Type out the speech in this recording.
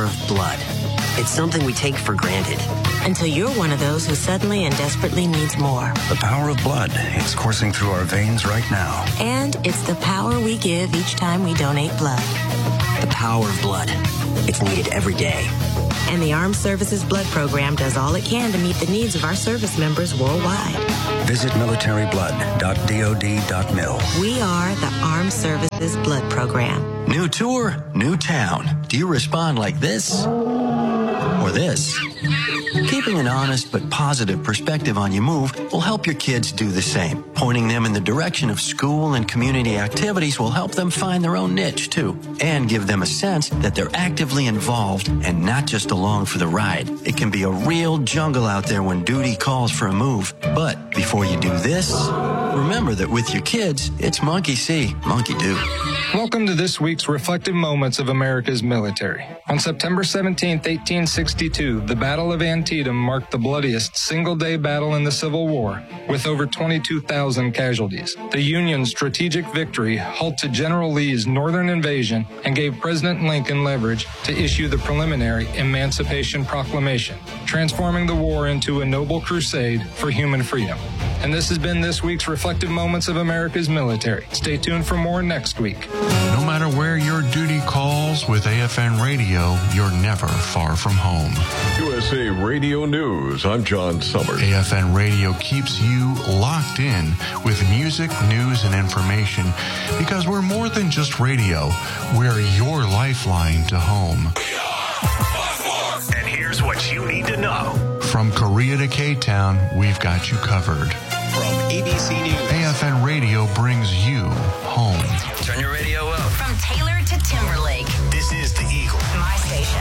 power of blood. It's something we take for granted. Until you're one of those who suddenly and desperately needs more. The power of blood. It's coursing through our veins right now. And it's the power we give each time we donate blood. The power of blood. It's needed every day. And the Armed Services Blood Program does all it can to meet the needs of our service members worldwide. Visit militaryblood.dod.mil. We are the Armed Services Blood Program. New tour, new town. Do you respond like this? Or this? Keeping an honest but positive perspective on your move will help your kids do the same. Pointing them in the direction of school and community activities will help them find their own niche, too, and give them a sense that they're actively involved and not just along for the ride. It can be a real jungle out there when duty calls for a move. But before you do this, remember that with your kids, it's monkey see, monkey do. Welcome to this week's Reflective Moments of America's Military. On September 17, 1862, the Battle of Antietam marked the bloodiest single-day battle in the Civil War, with over 22,000 casualties. The Union's strategic victory halted General Lee's northern invasion and gave President Lincoln leverage to issue the preliminary Emancipation Proclamation, transforming the war into a noble crusade for human freedom. And this has been this week's Reflective Moments of America's Military. Stay tuned for more next week. No matter where your duty calls, with AFN Radio, you're never far from home. USA Radio News, I'm John Summers. AFN Radio keeps you locked in with music, news, and information because we're more than just radio. We're your lifeline to home. And here's what you need to know. From Korea to K-Town, we've got you covered. From ABC News, AFN Radio brings you home. Turn your radio up. From Taylor to Timberlake. This is The Eagle. My station.